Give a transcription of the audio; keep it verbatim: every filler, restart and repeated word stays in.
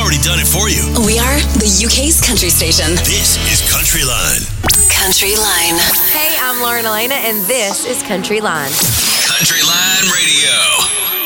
already done it for you. We are the U K's country station. This is Country Line. Country Line. Hey, I'm Lauren Elena, and this is Country Line. Country Line Radio.